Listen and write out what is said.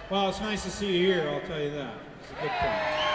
Well, it's nice to see you here, I'll tell you that. It's a good thing.